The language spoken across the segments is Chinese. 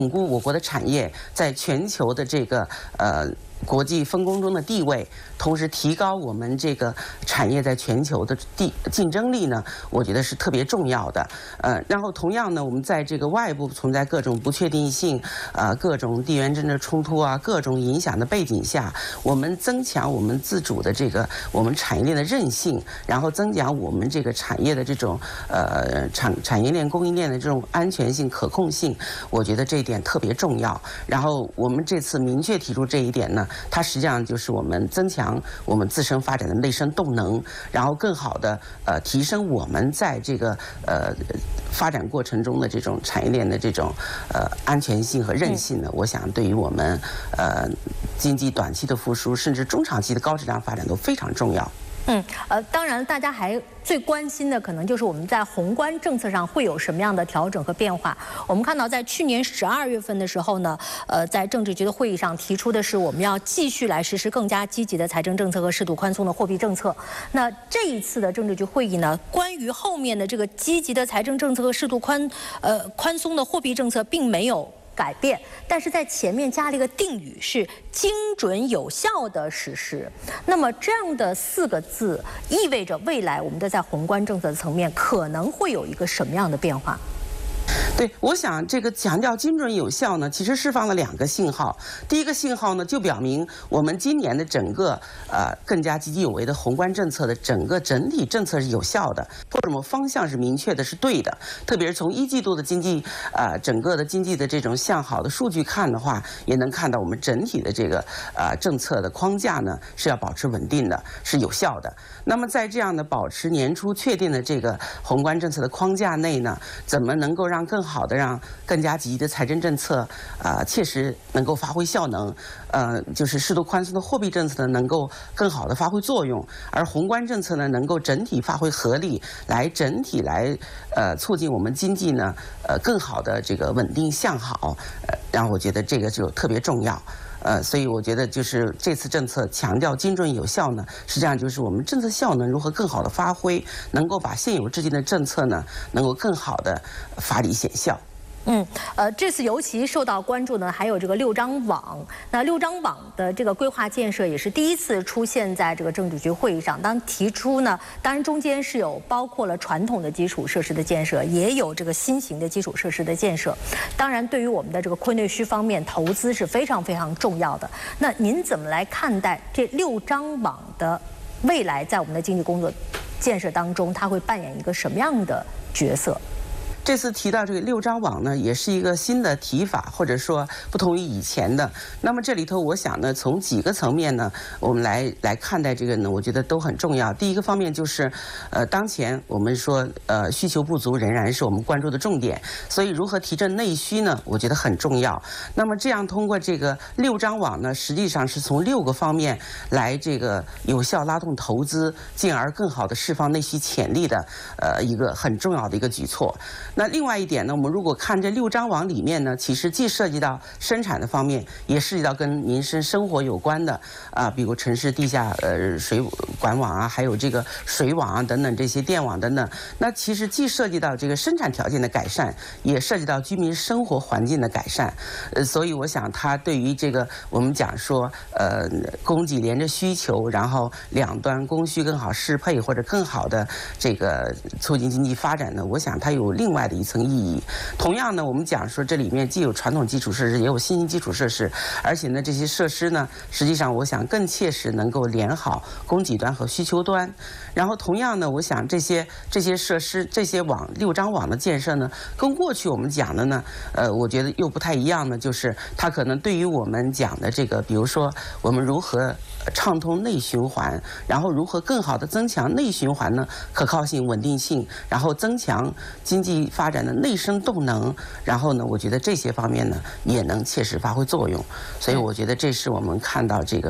巩固我国的产业在全球的这个国际分工中的地位，同时提高我们这个产业在全球的竞争力呢，我觉得是特别重要的。然后同样呢，我们在这个外部存在各种不确定性，各种地缘政治冲突啊，各种影响的背景下，我们增强我们自主的这个我们产业链的韧性，然后增强我们这个产业的这种产业链供应链的这种安全性、可控性，我觉得这一点特别重要。然后我们这次明确提出这一点呢，它实际上就是我们增强我们自身发展的内生动能，然后更好的提升我们在这个发展过程中的这种产业链的这种安全性和韧性呢，我想对于我们经济短期的复苏，甚至中长期的高质量发展都非常重要。 当然，大家还最关心的可能就是我们在宏观政策上会有什么样的调整和变化。我们看到，在去年12月份的时候呢，在政治局的会议上提出的是，我们要继续来实施更加积极的财政政策和适度宽松的货币政策。那这一次的政治局会议呢，关于后面的这个积极的财政政策和适度宽松的货币政策，并没有改变，但是在前面加了一个定语，是精准有效的实施。那么这样的4个字，意味着未来我们的在宏观政策层面可能会有一个什么样的变化？ 对，我想这个强调精准有效呢，其实释放了2个信号。第一个信号呢，就表明我们今年的整个更加积极有为的宏观政策的整体政策是有效的，或者我们方向是明确的，是对的。特别是从1季度的经济整个的经济的这种向好的数据看的话，也能看到我们整体的这个政策的框架呢是要保持稳定的，是有效的。那么在这样的保持年初确定的这个宏观政策的框架内呢，怎么能够让更好的让更加积极的财政政策切实能够发挥效能，就是适度宽松的货币政策呢能够更好的发挥作用，而宏观政策呢能够整体发挥合力，来整体来促进我们经济呢更好的这个稳定向好，然后我觉得这个就特别重要。所以我觉得就是这次政策强调精准有效呢，实际上就是我们政策效能如何更好的发挥，能够把现有制定的政策呢，能够更好的发力显效。 这次尤其受到关注呢，还有这个6张网。那6张网的这个规划建设也是第一次出现在这个政治局会议上。当提出呢，当然中间是有包括了传统的基础设施的建设，也有这个新型的基础设施的建设。当然，对于我们的这个亏内需方面，投资是非常非常重要的。那您怎么来看待这6张网的未来在我们的经济工作建设当中，它会扮演一个什么样的角色？ 这次提到这个6张网呢，也是一个新的提法，或者说不同于以前的。那么这里头，我想呢，从几个层面呢，我们来看待这个呢，我觉得都很重要。第一个方面就是，当前我们说，需求不足仍然是我们关注的重点，所以如何提振内需呢，我觉得很重要。那么这样通过这个6张网呢，实际上是从6个方面来这个有效拉动投资，进而更好的释放内需潜力的一个很重要的一个举措。那另外一点呢，我们如果看这6张网里面呢，其实既涉及到生产的方面，也涉及到跟民生生活有关的比如城市地下水管网啊，还有这个水网啊等等这些电网等等。那其实既涉及到这个生产条件的改善，也涉及到居民生活环境的改善。所以我想它对于这个我们讲说供给连着需求，然后两端供需更好适配，或者更好的这个促进经济发展呢，我想它有另外的一层意义。同样呢，我们讲说这里面既有传统基础设施，也有新型基础设施，而且呢，这些设施呢，实际上我想更切实能够连好供给端和需求端。然后同样呢，我想这些设施、这些6张网的建设呢，跟过去我们讲的呢，我觉得又不太一样呢，就是它可能对于我们讲的这个，比如说我们如何畅通内循环，然后如何更好的增强内循环呢可靠性、稳定性，然后增强经济发展的内生动能，然后呢，我觉得这些方面呢也能切实发挥作用。所以我觉得这是我们看到这个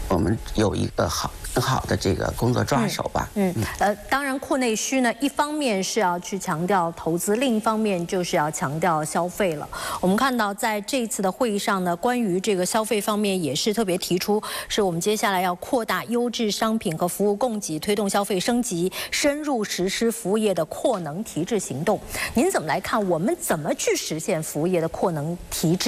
我们有一个更好的这个工作抓手吧。 当然扩内需呢，一方面是要去强调投资，另一方面就是要强调消费了。我们看到在这一次的会议上呢，关于这个消费方面也是特别提出，是我们接下来要扩大优质商品和服务供给，推动消费升级，深入实施服务业的扩能提质行动。您怎么来看？我们怎么去实现服务业的扩能提质？